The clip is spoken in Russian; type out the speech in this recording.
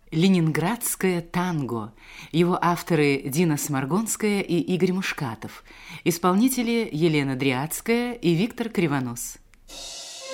«Ленинградское танго». Его авторы Дина Сморгонская и Игорь Мушкатов. Исполнители Елена Дриадская и Виктор Кривонос.